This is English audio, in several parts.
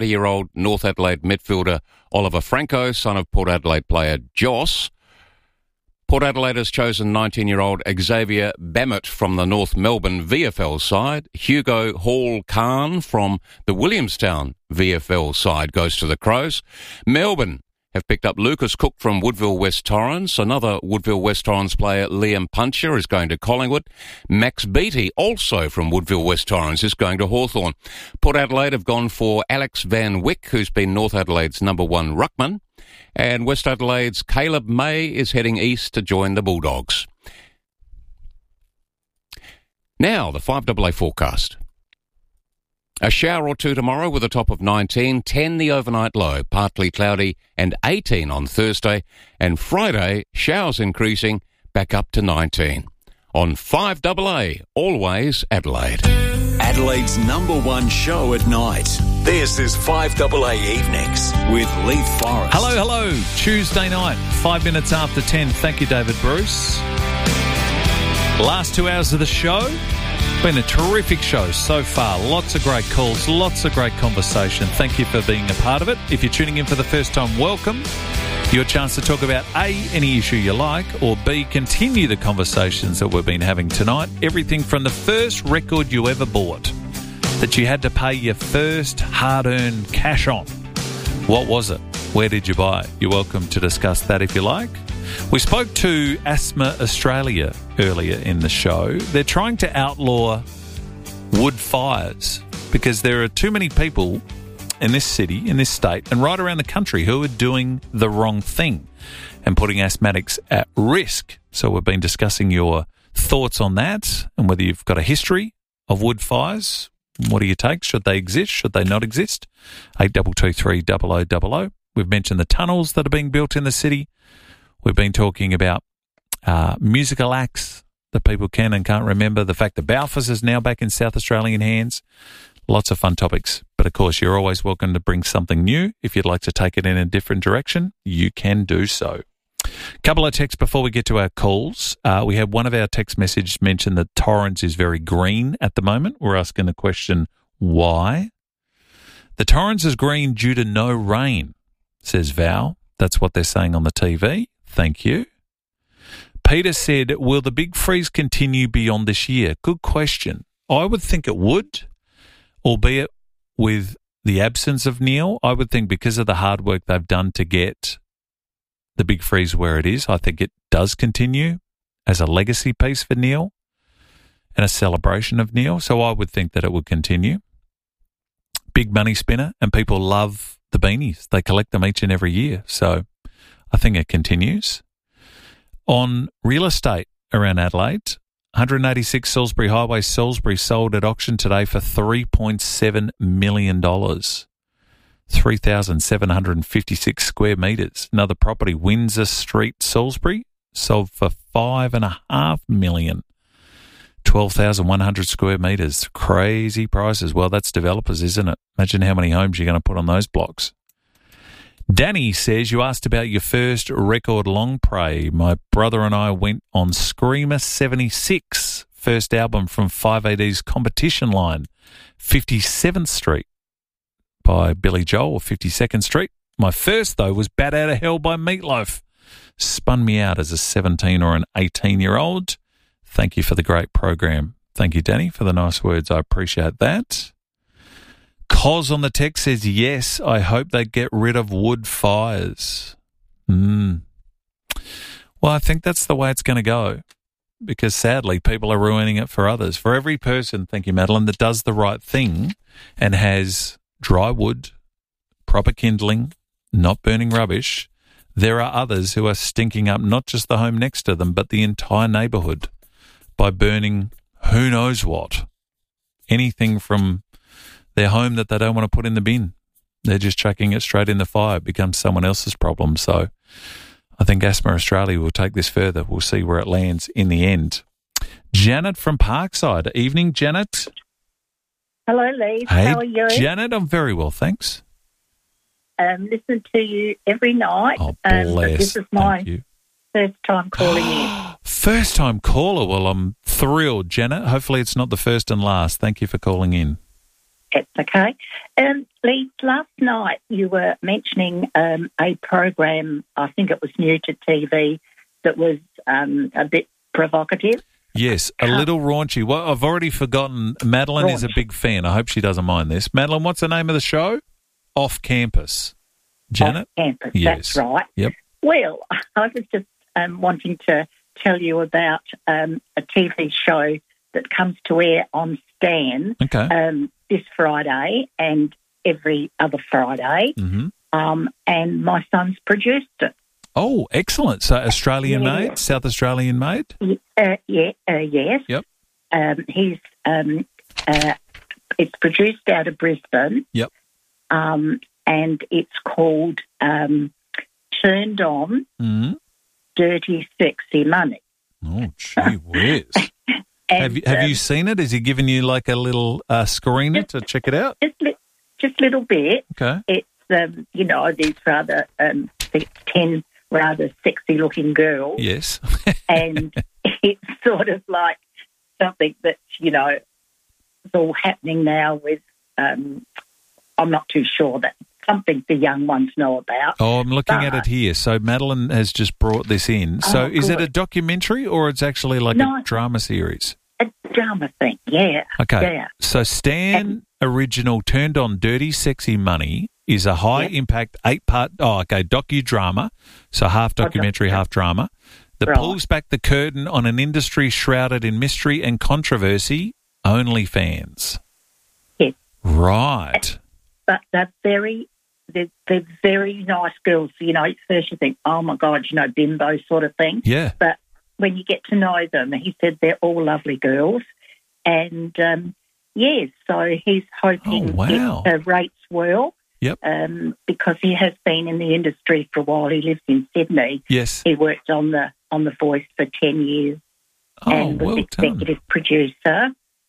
20-year-old North Adelaide midfielder Oliver Franco, son of Port Adelaide player Joss. Port Adelaide has chosen 19-year-old Xavier Bammett from the North Melbourne VFL side. Hugo Hall-Khan from the Williamstown VFL side goes to the Crows. Melbourne have picked up Lucas Cook from Woodville West Torrens. Another Woodville West Torrens player, Liam Puncher, is going to Collingwood. Max Beattie, also from Woodville West Torrens, is going to Hawthorn. Port Adelaide have gone for Alex Van Wyck, who's been North Adelaide's number one ruckman. And West Adelaide's Caleb May is heading east to join the Bulldogs. Now, the 5AA forecast. A shower or two tomorrow with a top of 19, 10 the overnight low, partly cloudy, and 18 on Thursday. And Friday, showers increasing, back up to 19. On 5AA, always Adelaide. Adelaide's number one show at night. This is 5AA Evenings with Leith Forrest. Hello. Tuesday night, 5 minutes after 10. Thank you, David Bruce. Last 2 hours of the show. Been a terrific show so far. Lots of great calls, lots of great conversation. Thank you for being a part of it. If you're tuning in for the first time, welcome. Your chance to talk about A, any issue you like, or B, continue the conversations that we've been having tonight. Everything from the first record you ever bought that you had to pay your first hard-earned cash on. What was it? Where did you buy it? You're welcome to discuss that if you like. We spoke to Asthma Australia earlier in the show. They're trying to outlaw wood fires because there are too many people in this city, in this state, and right around the country who are doing the wrong thing and putting asthmatics at risk. So we've been discussing your thoughts on that and whether you've got a history of wood fires. What do you take? Should they exist? Should they not exist? 8223 0000. We've mentioned the tunnels that are being built in the city. We've been talking about musical acts that people can and can't remember. The fact that Balfours is now back in South Australian hands. Lots of fun topics. But, of course, you're always welcome to bring something new. If you'd like to take it in a different direction, you can do so. Couple of texts before we get to our calls. We had one of our text messages mention that Torrens is very green at the moment. We're asking the question, why? The Torrens is green due to no rain, says Val. That's what they're saying on the TV. Thank you. Peter said, will the big freeze continue beyond this year? Good question. I would think it would, albeit with the absence of Neil. I would think because of the hard work they've done to get the big freeze where it is, I think it does continue as a legacy piece for Neil and a celebration of Neil. So I would think that it would continue. Big money spinner, and people love the beanies. They collect them each and every year. So I think it continues. On real estate around Adelaide, 186 Salisbury Highway, Salisbury, sold at auction today for $3.7 million. 3,756 square metres. Another property, Windsor Street, Salisbury, sold for $5.5 million. 12,100 square metres. Crazy prices. Well, that's developers, isn't it? Imagine how many homes you're going to put on those blocks. Danny says, you asked about your first record long play. My brother and I went on Screamer 76, first album from 5AD's Competition Line, 57th Street by Billy Joel, or 52nd Street. My first, though, was Bat Out of Hell by Meatloaf. Spun me out as a 17 or an 18-year-old. Thank you for the great program. Thank you, Danny, for the nice words. I appreciate that. Cos on the text says, yes, I hope they get rid of wood fires. Well, I think that's the way it's going to go because, sadly, people are ruining it for others. For every person, thank you, Madeline, that does the right thing and has dry wood, proper kindling, not burning rubbish, there are others who are stinking up not just the home next to them but the entire neighbourhood by burning who knows what. Anything from their home that they don't want to put in the bin. They're just chucking it straight in the fire. It becomes someone else's problem. So I think Asthma Australia will take this further. We'll see where it lands in the end. Janet from Parkside. Evening, Janet. Hello, Lee. Hey, how are you? Janet, I'm very well, thanks. Listen to you every night. Oh, bless. But this is my first time calling in. First time caller. Well, I'm thrilled, Janet. Hopefully it's not the first and last. Thank you for calling in. It's okay. Lee, last night you were mentioning a program, I think it was new to TV, that was a bit provocative. Yes, a little raunchy. Well, I've already forgotten. Madeline is a big fan. I hope she doesn't mind this. Madeline, what's the name of the show? Off Campus. Janet? Off Campus, yes. That's right. Yep. Well, I was just wanting to tell you about a TV show that comes to air on Stan this Friday and every other Friday, and my son's produced it. Oh, excellent. So Australian-made, South Australian-made? Yes. Yep. He's it's produced out of Brisbane. Yep. And it's called Turned On, Dirty Sexy Money. Oh, gee whiz. Have you seen it? Has he given you like a little screener to check it out? Just a little bit. Okay. It's, these rather 10 rather sexy-looking girls. Yes. And it's sort of like something that, is all happening now with, I'm not too sure, that something the young ones know about. Oh, I'm looking at it here. So Madeline has just brought this in. So is it a documentary or it's actually like a drama series? A drama thing, yeah. Okay. Yeah. So Stan original Turned On Dirty Sexy Money is a high-impact 8-part docudrama, so half documentary, half drama, that pulls back the curtain on an industry shrouded in mystery and controversy, OnlyFans. Yes. Right. But they're very nice girls. First you think, oh, my God, bimbo sort of thing. Yeah. But when you get to know them, he said they're all lovely girls. And, so he's hoping it rates well. Yep. Because he has been in the industry for a while. He lives in Sydney. Yes. He worked on the Voice for 10 years and was executive producer.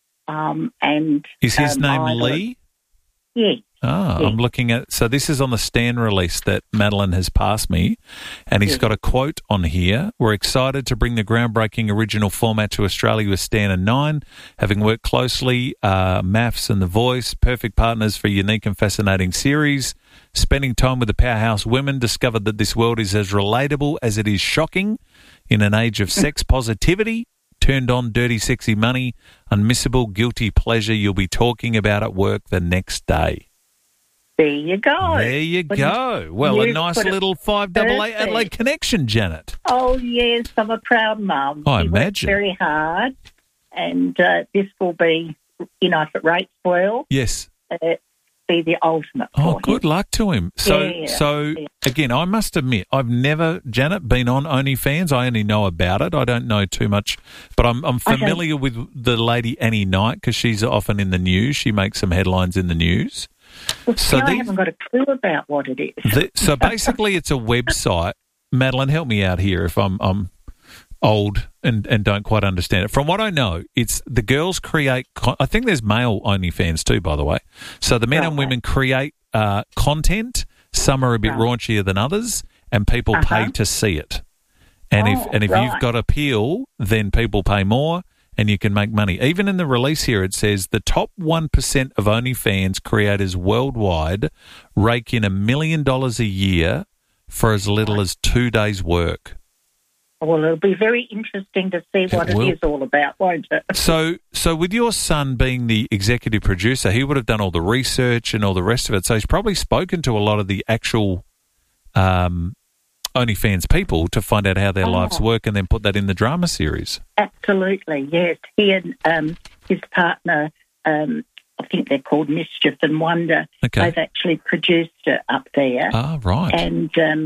And is his name Lee? Yes. Oh, I'm looking at... So this is on the Stan release that Madeline has passed me, and he's got a quote on here. We're excited to bring the groundbreaking original format to Australia with Stan and Nine, having worked closely, MAFS and The Voice, perfect partners for a unique and fascinating series. Spending time with the powerhouse women, discovered that this world is as relatable as it is shocking. In an age of sex positivity, Turned On Dirty Sexy Money, unmissable guilty pleasure you'll be talking about at work the next day. There you go. There you go. Well, a nice little 5AA Adelaide connection, Janet. Oh, yes, I'm a proud mum. I imagine. Worked very hard, and this will be, if it rates well, yes, be the ultimate for him. good luck to him. So again, I must admit, I've never, Janet, been on OnlyFans. I only know about it. I don't know too much, but I'm familiar with the lady Annie Knight because she's often in the news. She makes some headlines in the news. Well, I haven't got a clue about what it is. So basically it's a website. Madeline, help me out here if I'm old and don't quite understand it. From what I know, it's the girls create... I think there's male OnlyFans too, by the way. So the men and women create content. Some are a bit raunchier than others, and people pay to see it. And if you've got appeal, then people pay more, and you can make money. Even in the release here, it says the top 1% of OnlyFans creators worldwide rake in $1 million a year for as little as 2 days' work. Well, it'll be very interesting to see what it is all about, won't it? So with your son being the executive producer, he would have done all the research and all the rest of it. So he's probably spoken to a lot of the actual OnlyFans people to find out how their lives work and then put that in the drama series. Absolutely, yes. He and his partner, I think they're called Mischief and Wonder, they've actually produced it up there. Ah, right. And,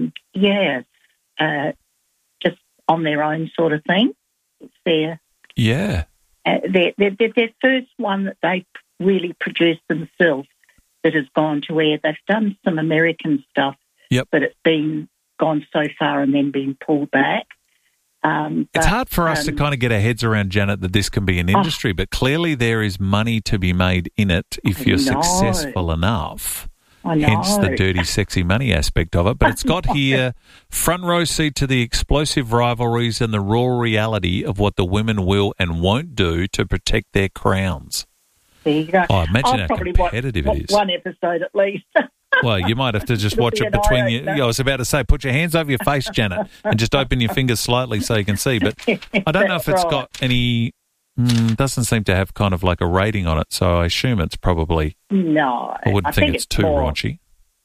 just on their own sort of thing. It's their... Yeah. Their first one that they really produced themselves that has gone to air. They've done some American stuff, but it's gone so far and then been pulled back. It's hard for us to kind of get our heads around, Janet, that this can be an industry, but clearly there is money to be made in it if you're successful enough. Hence the dirty, sexy money aspect of it. But it's got here front row seat to the explosive rivalries and the raw reality of what the women will and won't do to protect their crowns. There you go. Oh, imagine how probably competitive it is. One episode at least. Well, you might have to just watch it between you. I was about to say, put your hands over your face, Janet, and just open your fingers slightly so you can see. But I don't know if it's got any. Doesn't seem to have kind of like a rating on it, so I assume it's probably. No, I wouldn't think it's too raunchy.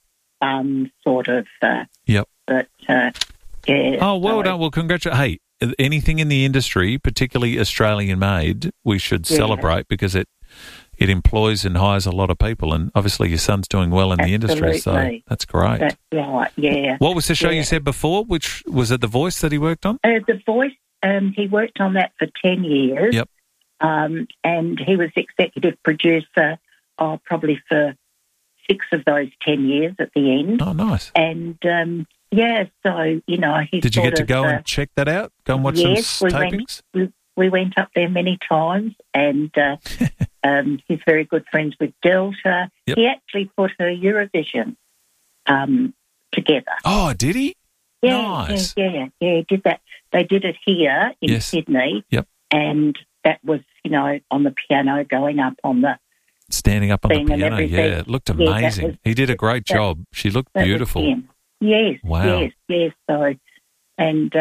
Sort of. Yep. But yeah. Oh, well done. Well, congratulations. Hey, anything in the industry, particularly Australian made, we should celebrate because it employs and hires a lot of people, and obviously your son's doing well in the industry, so that's great. That's right, yeah. What was the show you said before? Which was it, The Voice that he worked on? The Voice, he worked on that for 10 years. Yep. And he was executive producer probably for 6 of those 10 years at the end. Oh, nice. And, so, you know, he Did you get to go and check that out? Go and watch some tapings? We went up there many times, and he's very good friends with Delta. Yep. He actually put a Eurovision together. Oh, did he? Yeah, nice. Yeah, he did that. They did it here in Sydney. Yep. And that was, you know, on the piano, going up on the... Standing up on the piano, yeah. It looked amazing. He did a great job. She looked beautiful. Yes, wow. Yes. So, and,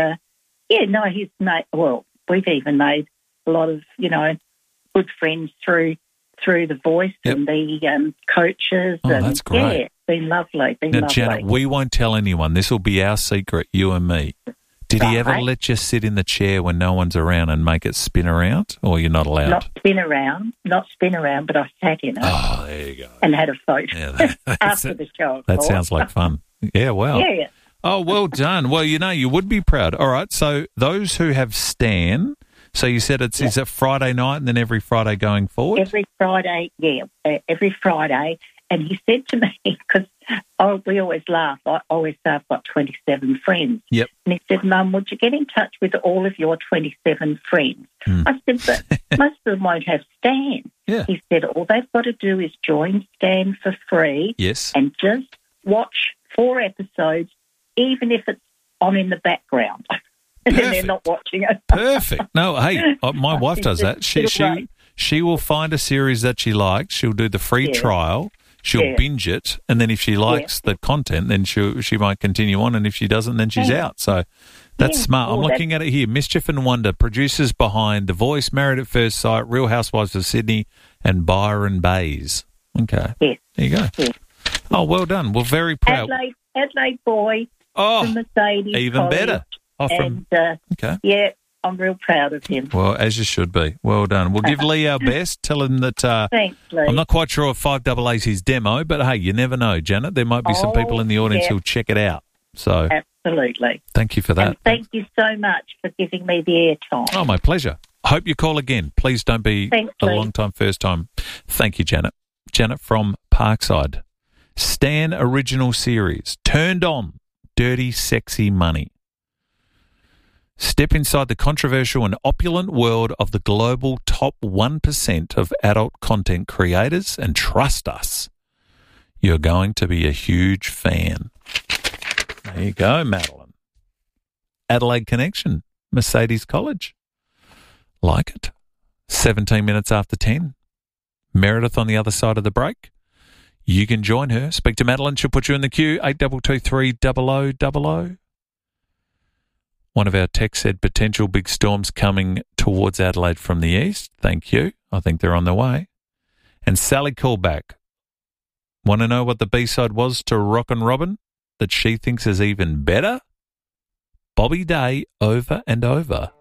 he's made... Well, we've even made a lot of, you know, good friends through The Voice and the coaches. Oh, that's great. Yeah, it's been lovely. Now, Janet, we won't tell anyone. This will be our secret, you and me. Did he ever let you sit in the chair when no one's around and make it spin around, or you're not allowed? Not spin around, but I sat in it. Oh, there you go. And had a photo after the show. That sounds like fun. Yeah, well. Yeah. Oh, well done. Well, you know, you would be proud. All right, so those who have Stan, so you said is it Friday night and then every Friday going forward? Every Friday, every Friday. And he said to me, because we always laugh, I always say I've got 27 friends. Yep. And he said, Mum, would you get in touch with all of your 27 friends? I said, but most of them won't have Stan. Yeah. He said, all they've got to do is join Stan for free. Yes. And just watch 4 episodes, even if it's on in the background. And then they're not watching it. Perfect. No, hey, my wife does that. She will find a series that she likes. She'll do the free trial. She'll binge it, and then if she likes the content, then she might continue on, and if she doesn't, then she's out. So that's smart. I'm looking at it here. Mischief and Wonder, producers behind The Voice, Married at First Sight, Real Housewives of Sydney, and Byron Bays. Okay. Yes. There you go. Yes. Oh, well done. We're very proud. Adelaide boy from Mercedes even College. Better. Oh, okay. Yeah. I'm real proud of him. Well, as you should be. Well done. We'll give Lee our best. Tell him that thanks, Lee. I'm not quite sure if 5AA is his demo, but hey, you never know, Janet. There might be some people in the audience who'll check it out. So absolutely. Thank you for that. And thank you so much for giving me the airtime. Oh, my pleasure. I hope you call again. Please don't be a long time, first time. Thank you, Janet. Janet from Parkside. Stan original series. Turned On. Dirty, Sexy Money. Step inside the controversial and opulent world of the global top 1% of adult content creators and trust us, you're going to be a huge fan. There you go, Madeline. Adelaide Connection, Mercedes College. Like it. 17 minutes after 10. Meredith on the other side of the break. You can join her. Speak to Madeline. She'll put you in the queue. 8223 0000. One of our texts said potential big storms coming towards Adelaide from the east. Thank you. I think they're on their way. And Sally called back. Want to know what the B-side was to Rockin' Robin that she thinks is even better? Bobby Day, Over and Over.